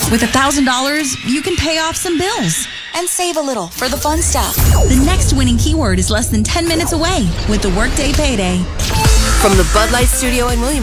With $1,000, you can pay off some bills. And save a little for the fun stuff. The next winning keyword is less than 10 minutes away with the Workday Payday. From the Bud Light Studio in Williamsburg.